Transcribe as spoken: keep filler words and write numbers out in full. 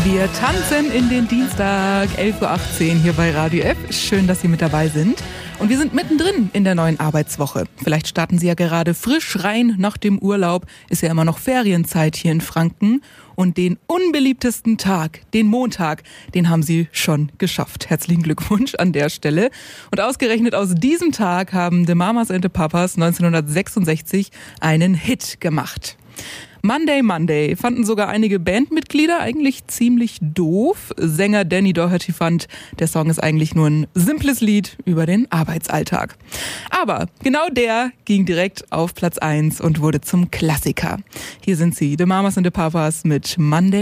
Wir tanzen in den Dienstag, elf Uhr achtzehn hier bei Radio F. Schön, dass Sie mit dabei sind. Und wir sind mittendrin in der neuen Arbeitswoche. Vielleicht starten Sie ja gerade frisch rein nach dem Urlaub. Ist ja immer noch Ferienzeit hier in Franken. Und den unbeliebtesten Tag, den Montag, den haben Sie schon geschafft. Herzlichen Glückwunsch an der Stelle. Und ausgerechnet aus diesem Tag haben The Mamas and the Papas neunzehnhundertsechsundsechzig einen Hit gemacht. Monday, Monday fanden sogar einige Bandmitglieder eigentlich ziemlich doof. Sänger Danny Doherty fand, der Song ist eigentlich nur ein simples Lied über den Arbeitsalltag. Aber genau der ging direkt auf Platz eins und wurde zum Klassiker. Hier sind sie, The Mamas and the Papas mit Monday.